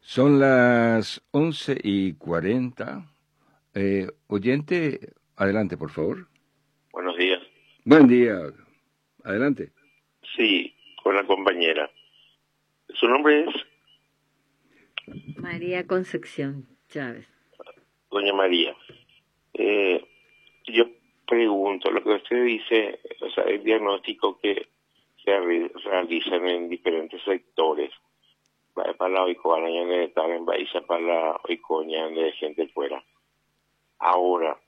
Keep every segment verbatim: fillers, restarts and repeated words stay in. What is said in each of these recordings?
Son las once y cuarenta. Eh, oyente, adelante, por favor. Buenos días. Buen día. Adelante. Sí, con la compañera. ¿Su nombre es? María Concepción Chávez. Doña María. Eh, yo pregunto, lo que usted dice, o sea, el diagnóstico que se re- realizan en diferentes sectores, va- para la oicoña de estar en Baiza, para la oicoña de gente fuera. Ahora,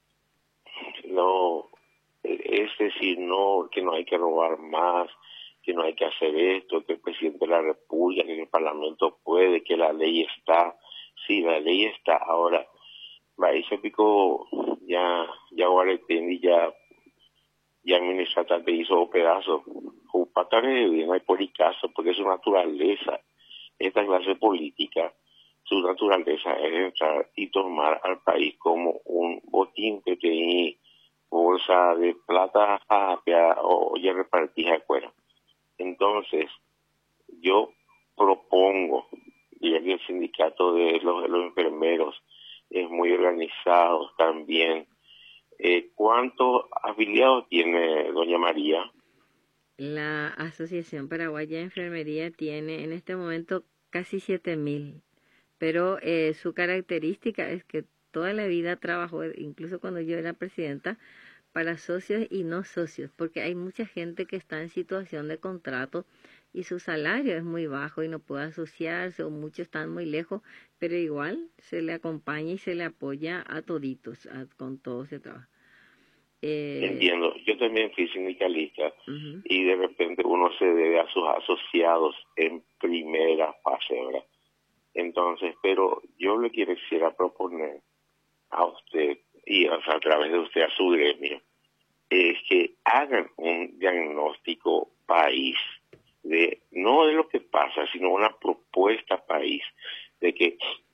no, es decir, no, que no hay que robar más, que no hay que hacer esto, que el presidente de la República, que el Parlamento puede, que la ley está. Sí, la ley está. Ahora, Baiza pico ya, ya Guaretendi, ya, ya Minnesota te hizo pedazos. Upatare no hay por caso, porque su naturaleza, esta clase política, su naturaleza es entrar y tomar al país como un botín que tiene bolsa de plata o ya repartida afuera. Entonces, yo propongo, ya que el sindicato de los, de los enfermeros es muy organizado también, eh, ¿cuántos afiliados tiene doña María? La Asociación Paraguaya de Enfermería tiene en este momento casi siete mil, pero eh, su característica es que toda la vida trabajó, incluso cuando yo era presidenta, para socios y no socios, porque hay mucha gente que está en situación de contrato y su salario es muy bajo y no puede asociarse, o muchos están muy lejos, pero igual se le acompaña y se le apoya a toditos, a, con todo ese trabajo. Eh, Entiendo, yo también fui sindicalista uh-huh. y de repente uno se debe a sus asociados en primera fase, ¿verdad? Entonces, pero yo le quisiera proponer a usted y o sea, a través de usted a su gremio, es que hagan un diagnóstico país de no de lo que pasa, sino una propuesta país de que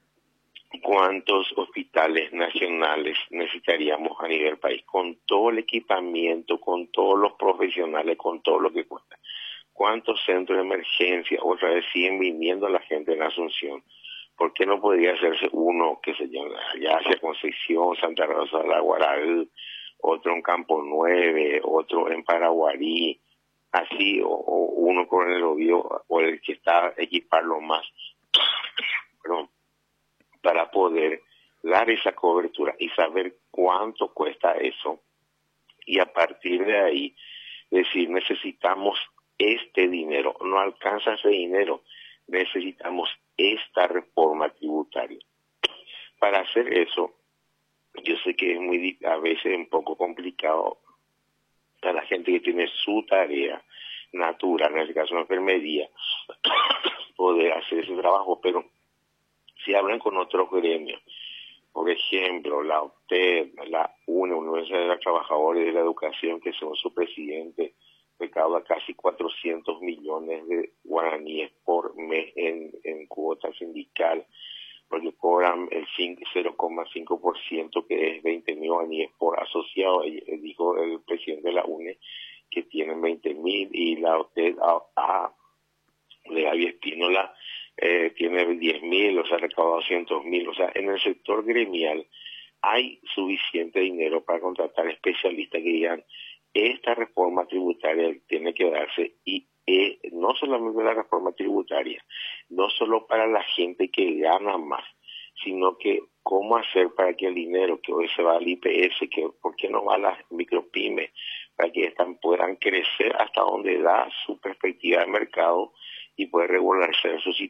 cuántos hospitales nacionales necesitaríamos a nivel país, con todo el equipamiento, con todos los profesionales, con todo lo que cuesta. ¿Cuántos centros de emergencia otra vez siguen viniendo la gente en Asunción? ¿Por qué no podría hacerse uno que se llama allá hacia Concepción, Santa Rosa de la Guaraú, otro en Campo Nueve, otro en Paraguarí, así, o, o uno con el obvio, o el que está equiparlo más, perdón, para poder dar esa cobertura y saber cuánto cuesta eso, y a partir de ahí decir, necesitamos este dinero, no alcanza ese dinero, necesitamos esta reforma tributaria. Para hacer eso, yo sé que es muy a veces un poco complicado para la gente que tiene su tarea natural, en este caso la enfermería, poder hacer ese trabajo, pero si hablan con otros gremios, por ejemplo, la U T E D, la U N E, Universidad de los Trabajadores de la Educación, que son su presidente, recauda casi cuatrocientos millones de guaraníes por mes en, en cuota sindical, porque cobran el cero coma cinco por ciento, que es veinte mil guaraníes por asociado. Dijo el presidente de la U N E que tienen veinte mil, y la U T E D a, a, de Gaby Espínola eh, tiene diez mil, o sea, recauda doscientos mil. O sea, en el sector gremial hay suficiente dinero para contratar especialistas que digan, esta reforma tributaria tiene que darse, y eh, no solamente la reforma tributaria, no solo para la gente que gana más, sino que cómo hacer para que el dinero que hoy se va al I P S, que por qué no va a las micropymes, para que están, puedan crecer hasta donde da su perspectiva de mercado y poder regularizar su situación.